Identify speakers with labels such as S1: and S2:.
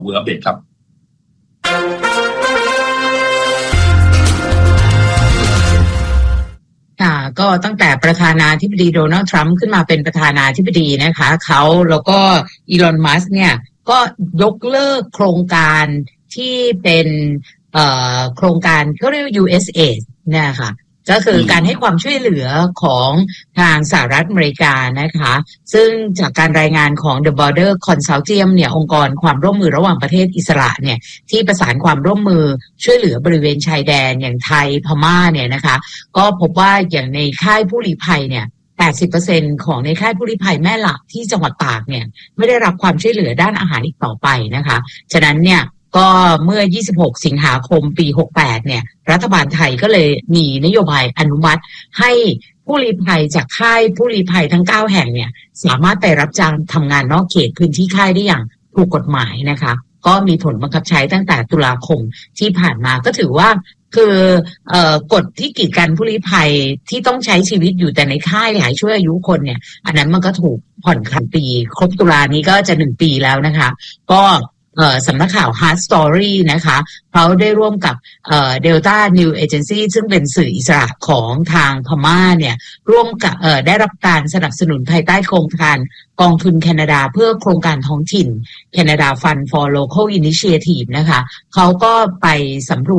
S1: เวิร์อัปเดตครับ
S2: ค่ะก็ตั้งแต่ประธานาธิบดีโดนัลด์ทรัมป์ขึ้นมาเป็นประธานาธิบดีนะคะเขาแล้วก็อีลอนมัสก์เนี่ยก็ยกเลิกโครงการที่เป็นโครงการเขาเรียก USAID เนี่ยค่ะก็คือการให้ความช่วยเหลือของทางสหรัฐอเมริกานะคะซึ่งจากการรายงานของ The Border Consortium เนี่ยองค์กรความร่วมมือระหว่างประเทศอิสระเนี่ยที่ประสานความร่วมมือช่วยเหลือบริเวณชายแดนอย่างไทยพม่าเนี่ยนะคะก็พบว่าอย่างในค่ายผู้ลี้ภัยเนี่ย 80% ของในค่ายผู้ลี้ภัยแม่หลักที่จังหวัดตากเนี่ยไม่ได้รับความช่วยเหลือด้านอาหารอีกต่อไปนะคะฉะนั้นเนี่ยก็เมื่อ26สิงหาคมปี68เนี่ยรัฐบาลไทยก็เลยมีนโยบายอนุมัติให้ผู้ลี้ภัยจากค่ายผู้ลี้ภัยทั้ง9แห่งเนี่ยสามารถไปรับจ้างทำงานนอกเขตพื้นที่ค่ายได้อย่างถูกกฎหมายนะคะก็มีผลบังคับใช้ตั้งแต่ตุลาคมที่ผ่านมาก็ถือว่าคือกฎที่กีดกันผู้ลี้ภัยที่ต้องใช้ชีวิตอยู่แต่ในค่ายหลายชั่วอายุคนเนี่ยอันนั้นมันก็ถูกผ่อนคลายปีครบตุลานี้ก็จะ1 ปีแล้วนะคะก็สำนักข่าว Hard Story นะคะเขาได้ร่วมกับDelta News Agency ซึ่งเป็นสื่ออิสระของทางพม่าเนี่ยร่วมกับได้รับการสนับสนุนภายใต้โครงการกองทุนแคนาดาเพื่อโครงการท้องถิ่น Canada Fund for Local Initiative นะคะเขาก็ไปสำรวจ